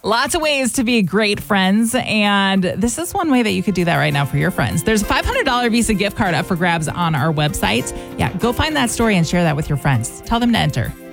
Lots of ways to be great friends, and this is one way that you could do that right now for your friends. There's a $500 Visa gift card up for grabs on our website. Yeah, go find that story and share that with your friends. Tell them to enter.